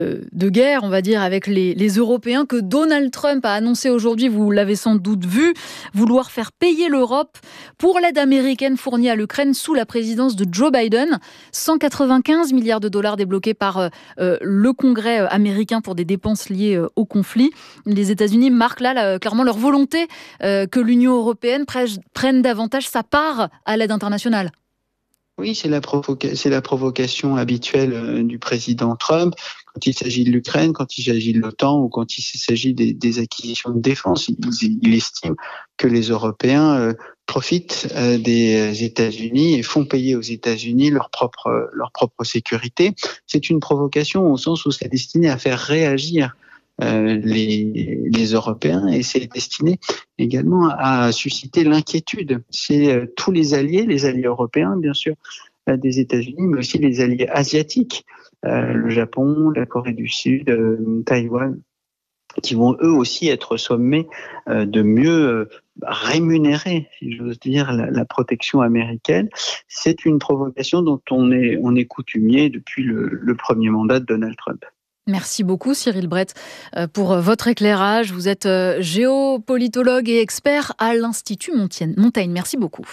de guerre, on va dire, avec les Européens que Donald Trump a annoncé aujourd'hui, vous l'avez sans doute vu, vouloir faire payer l'Europe pour l'aide américaine fournie à l'Ukraine sous la présidence de Joe Biden. 195 milliards de dollars débloqués par le Congrès américain pour des dépenses liées au conflit. Les États-Unis marquent là clairement leur volonté que l'Union européenne prenne davantage sa part à l'aide internationale. Oui, c'est la provocation habituelle du président Trump quand il s'agit de l'Ukraine, quand il s'agit de l'OTAN ou quand il s'agit des acquisitions de défense. Il estime que les Européens profitent des États-Unis et font payer aux États-Unis leur propre sécurité. C'est une provocation au sens où c'est destiné à faire réagir les Européens, et c'est destiné également à susciter l'inquiétude. C'est tous les alliés européens, bien sûr, des États-Unis, mais aussi les alliés asiatiques, le Japon, la Corée du Sud, Taïwan, qui vont eux aussi être sommés de mieux rémunérer, si j'ose dire, la protection américaine. C'est une provocation dont on est coutumier depuis le premier mandat de Donald Trump. Merci beaucoup Cyril Brett pour votre éclairage. Vous êtes géopolitologue et expert à l'Institut Montaigne. Merci beaucoup.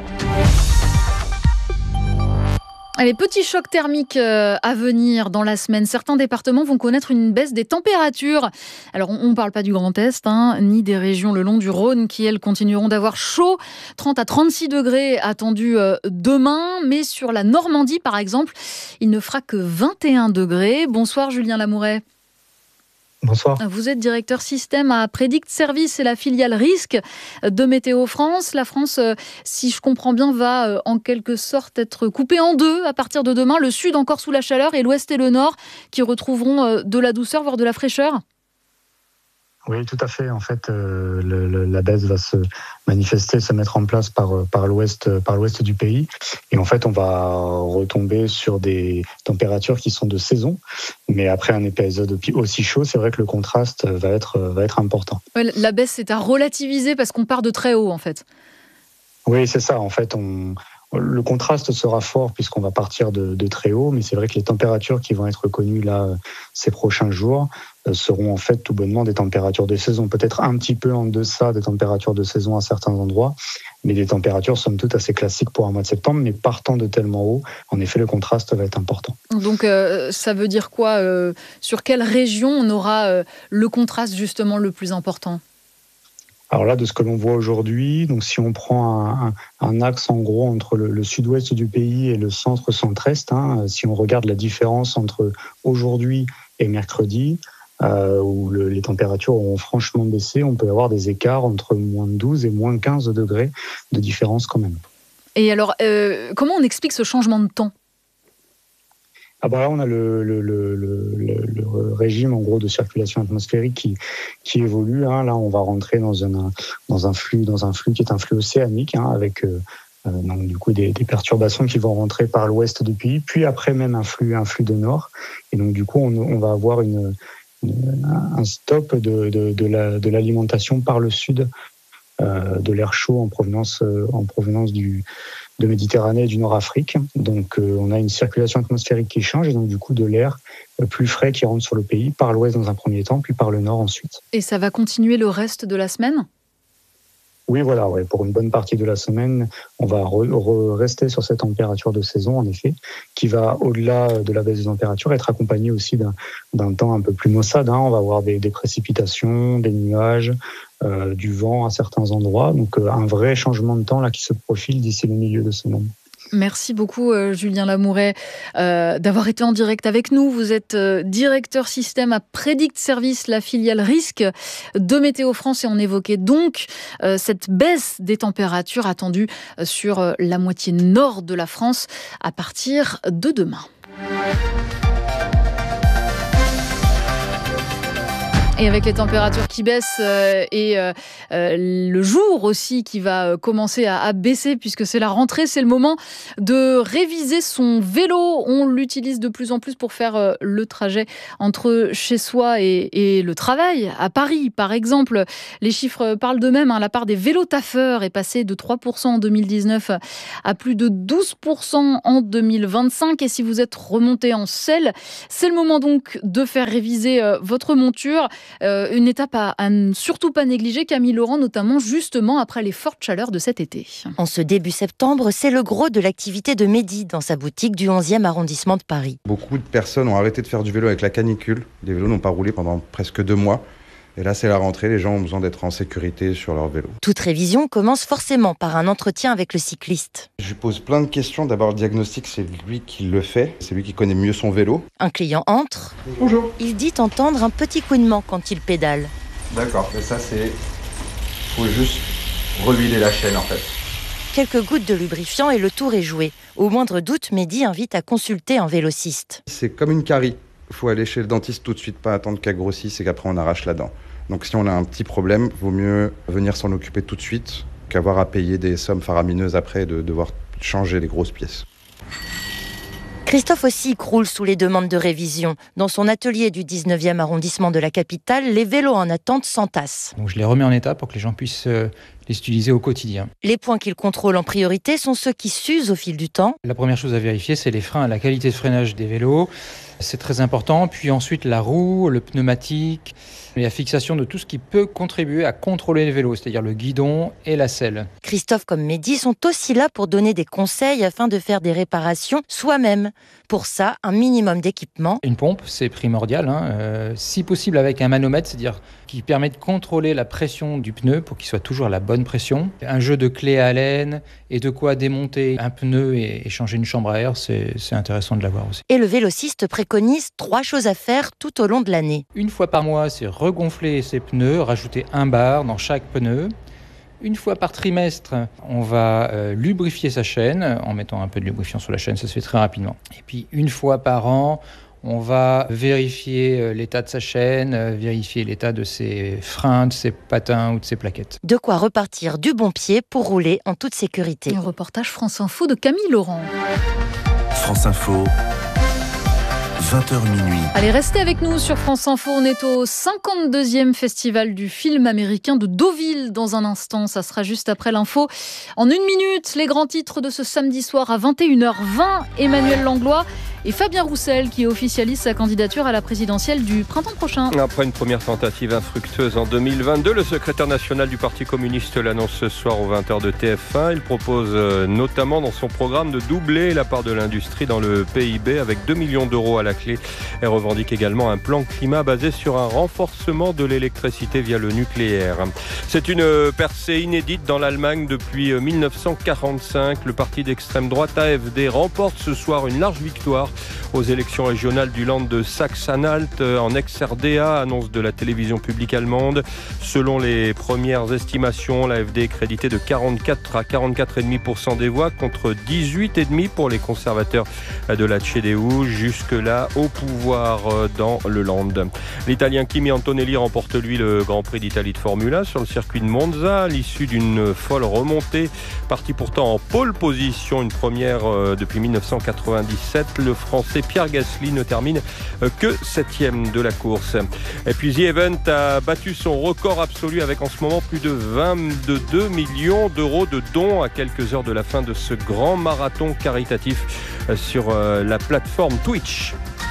Allez, petit choc thermique à venir dans la semaine. Certains départements vont connaître une baisse des températures. Alors, on ne parle pas du Grand Est, ni des régions le long du Rhône qui, elles, continueront d'avoir chaud. 30 à 36 degrés attendus demain. Mais sur la Normandie, par exemple, il ne fera que 21 degrés. Bonsoir Julien Lamouret. Bonsoir. Vous êtes directeur système à Predict Service et la filiale risque de Météo France. La France, si je comprends bien, va en quelque sorte être coupée en deux à partir de demain. Le sud encore sous la chaleur et l'ouest et le nord qui retrouveront de la douceur, voire de la fraîcheur. Oui, tout à fait. En fait, la baisse va se manifester, se mettre en place par l'ouest du pays. Et en fait, on va retomber sur des températures qui sont de saison. Mais après un épisode aussi chaud, c'est vrai que le contraste va être important. Ouais, la baisse, c'est à relativiser parce qu'on part de très haut, en fait. Oui, c'est ça. En fait, le contraste sera fort puisqu'on va partir de très haut, mais c'est vrai que les températures qui vont être connues là ces prochains jours seront en fait tout bonnement des températures de saison, peut-être un petit peu en deçà des températures de saison à certains endroits, mais des températures somme toute assez classiques pour un mois de septembre, mais partant de tellement haut, en effet le contraste va être important. Donc ça veut dire quoi sur quelle région on aura le contraste justement le plus important ? Alors là, de ce que l'on voit aujourd'hui, donc si on prend un axe en gros entre le sud-ouest du pays et le centre-centre-est, si on regarde la différence entre aujourd'hui et mercredi, où les températures ont franchement baissé, on peut avoir des écarts entre moins 12 et moins 15 degrés de différence quand même. Et alors, comment on explique ce changement de temps ? Là, on a le régime en gros de circulation atmosphérique qui évolue. Là, on va rentrer dans un flux qui est un flux océanique, avec donc du coup des perturbations qui vont rentrer par l'ouest du pays, puis après même un flux de nord. Et donc du coup, on va avoir un stop de l'alimentation par le sud de l'air chaud en provenance de Méditerranée et du Nord-Afrique. Donc on a une circulation atmosphérique qui change et donc du coup de l'air plus frais qui rentre sur le pays par l'ouest dans un premier temps, puis par le nord ensuite. Et ça va continuer le reste de la semaine ? Oui, voilà, pour une bonne partie de la semaine, on va rester sur cette température de saison, en effet, qui va, au-delà de la baisse des températures, être accompagnée aussi d'un temps un peu plus maussade. On va avoir des précipitations, des nuages, du vent à certains endroits. Donc, un vrai changement de temps là qui se profile d'ici le milieu de semaine. Merci beaucoup Julien Lamouret d'avoir été en direct avec nous. Vous êtes directeur système à Predict Service, la filiale risque de Météo France, et on évoquait donc cette baisse des températures attendues sur la moitié nord de la France à partir de demain. Et avec les températures qui baissent et le jour aussi qui va commencer à baisser puisque c'est la rentrée, c'est le moment de réviser son vélo. On l'utilise de plus en plus pour faire le trajet entre chez soi et le travail. À Paris, par exemple, les chiffres parlent d'eux-mêmes. La part des vélotaffeurs est passée de 3% en 2019 à plus de 12% en 2025. Et si vous êtes remonté en selle, c'est le moment donc de faire réviser votre monture. Une étape à ne surtout pas négliger, Camille Laurent, notamment justement après les fortes chaleurs de cet été. En ce début septembre, c'est le gros de l'activité de Mehdi dans sa boutique du 11e arrondissement de Paris. Beaucoup de personnes ont arrêté de faire du vélo avec la canicule. Les vélos n'ont pas roulé pendant presque 2 mois. Et là, c'est la rentrée, les gens ont besoin d'être en sécurité sur leur vélo. Toute révision commence forcément par un entretien avec le cycliste. Je lui pose plein de questions. D'abord, le diagnostic, c'est lui qui le fait. C'est lui qui connaît mieux son vélo. Un client entre. Bonjour. Il dit entendre un petit couinement quand il pédale. D'accord, mais ça, c'est... faut juste rehuiler la chaîne, en fait. Quelques gouttes de lubrifiant et le tour est joué. Au moindre doute, Mehdi invite à consulter un vélociste. C'est comme une carie. Il faut aller chez le dentiste tout de suite, pas attendre qu'elle grossisse et qu'après on arrache la dent. Donc si on a un petit problème, vaut mieux venir s'en occuper tout de suite qu'avoir à payer des sommes faramineuses après et de devoir changer les grosses pièces. Christophe aussi croule sous les demandes de révision. Dans son atelier du 19e arrondissement de la capitale, les vélos en attente s'entassent. Donc je les remets en état pour que les gens puissent les utiliser au quotidien. Les points qu'il contrôle en priorité sont ceux qui s'usent au fil du temps. La première chose à vérifier, c'est les freins, la qualité de freinage des vélos. C'est très important. Puis ensuite, la roue, le pneumatique, et la fixation de tout ce qui peut contribuer à contrôler les vélos, c'est-à-dire le guidon et la selle. Christophe comme Mehdi sont aussi là pour donner des conseils afin de faire des réparations soi-même. Pour ça, un minimum d'équipement. Une pompe, c'est primordial. Si possible avec un manomètre, c'est-à-dire qui permet de contrôler la pression du pneu pour qu'il soit toujours à la bonne pression. Un jeu de clés à haleine et de quoi démonter un pneu et changer une chambre à air, c'est intéressant de l'avoir aussi. Et le vélociste préconise 3 choses à faire tout au long de l'année. Une fois par mois, c'est regonfler ses pneus, rajouter un bar dans chaque pneu. Une fois par trimestre, on va lubrifier sa chaîne en mettant un peu de lubrifiant sur la chaîne, ça se fait très rapidement. Et puis une fois par an, on va vérifier l'état de sa chaîne, vérifier l'état de ses freins, de ses patins ou de ses plaquettes. De quoi repartir du bon pied pour rouler en toute sécurité. Un reportage France Info de Camille Laurent. France Info. 20h minuit. Allez, restez avec nous sur France Info. On est au 52e festival du film américain de Deauville. Dans un instant, ça sera juste après l'info. En 1 minute, les grands titres de ce samedi soir à 21h20. Emmanuel Langlois et Fabien Roussel qui officialise sa candidature à la présidentielle du printemps prochain. Après une première tentative infructueuse en 2022, le secrétaire national du Parti communiste l'annonce ce soir aux 20h de TF1. Il propose notamment dans son programme de doubler la part de l'industrie dans le PIB avec 2 millions d'euros à la clé. Et revendique également un plan climat basé sur un renforcement de l'électricité via le nucléaire. C'est une percée inédite dans l'Allemagne depuis 1945. Le parti d'extrême droite AfD remporte ce soir une large victoire aux élections régionales du Land de Saxe-Anhalt en ex-RDA, annonce de la télévision publique allemande. Selon les premières estimations, l'AfD est créditée de 44 à 44,5% des voix contre 18,5% pour les conservateurs de la CDU, jusque-là au pouvoir dans le Land. L'Italien Kimi Antonelli remporte lui le Grand Prix d'Italie de Formule 1 sur le circuit de Monza à l'issue d'une folle remontée. Parti pourtant en pole position, une première depuis 1997. Le Français Pierre Gasly ne termine que 7e de la course. Et puis The Event a battu son record absolu avec en ce moment plus de 22 millions d'euros de dons à quelques heures de la fin de ce grand marathon caritatif sur la plateforme Twitch.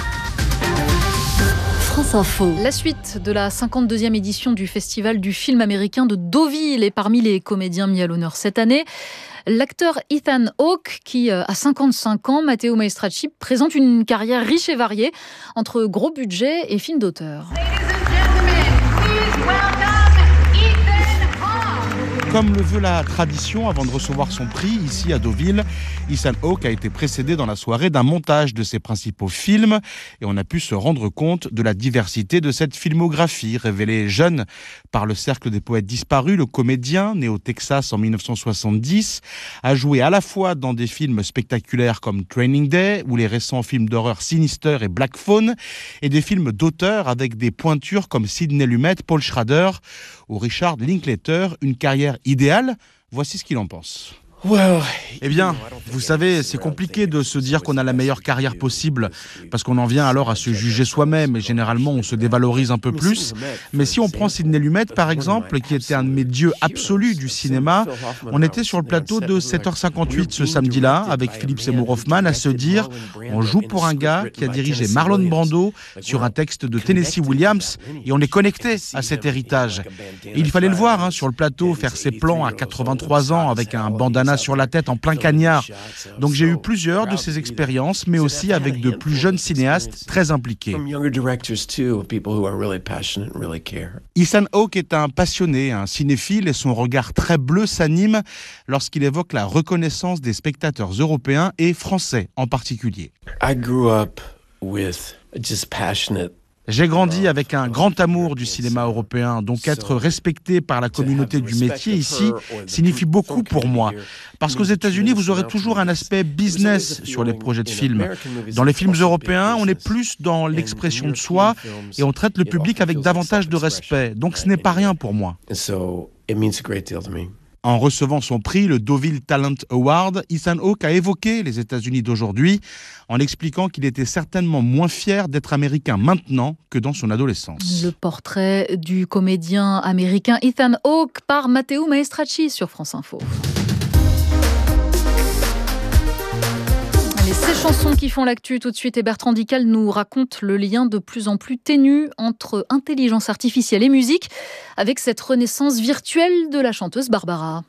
France Info. La suite de la 52e édition du Festival du film américain de Deauville est parmi les comédiens mis à l'honneur cette année. L'acteur Ethan Hawke, qui a 55 ans, Matteo Maestracci, présente une carrière riche et variée entre gros budget et films d'auteur. Comme le veut la tradition, avant de recevoir son prix ici à Deauville, Ethan Hawke a été précédé dans la soirée d'un montage de ses principaux films et on a pu se rendre compte de la diversité de cette filmographie. Révélé jeune par le Cercle des poètes disparus, le comédien, né au Texas en 1970, a joué à la fois dans des films spectaculaires comme Training Day ou les récents films d'horreur Sinister et Black Phone et des films d'auteur avec des pointures comme Sidney Lumet, Paul Schrader ou Richard Linklater. Une carrière idéale, voici ce qu'il en pense. Eh bien, vous savez, c'est compliqué de se dire qu'on a la meilleure carrière possible parce qu'on en vient alors à se juger soi-même et généralement on se dévalorise un peu plus. Mais si on prend Sidney Lumet par exemple, qui était un de mes dieux absolus du cinéma, on était sur le plateau de 7h58 ce samedi-là avec Philip Seymour Hoffman à se dire on joue pour un gars qui a dirigé Marlon Brando sur un texte de Tennessee Williams et on est connecté à cet héritage. Et il fallait le voir sur le plateau faire ses plans à 83 ans avec un bandana sur la tête en plein cagnard. Donc j'ai eu plusieurs de ces expériences, mais aussi avec de plus jeunes cinéastes très impliqués. Ethan Hawke est un passionné, un cinéphile, et son regard très bleu s'anime lorsqu'il évoque la reconnaissance des spectateurs européens et français en particulier. J'ai grandi avec un grand amour du cinéma européen, donc être respecté par la communauté du métier ici signifie beaucoup pour moi. Parce qu'aux États-Unis, vous aurez toujours un aspect business sur les projets de films. Dans les films européens, on est plus dans l'expression de soi et on traite le public avec davantage de respect. Donc ce n'est pas rien pour moi. En recevant son prix, le Deauville Talent Award, Ethan Hawke a évoqué les États-Unis d'aujourd'hui en expliquant qu'il était certainement moins fier d'être américain maintenant que dans son adolescence. Le portrait du comédien américain Ethan Hawke par Matteo Maestracci sur France Info. Ces chansons qui font l'actu tout de suite, et Bertrand Dical nous raconte le lien de plus en plus ténu entre intelligence artificielle et musique avec cette renaissance virtuelle de la chanteuse Barbara.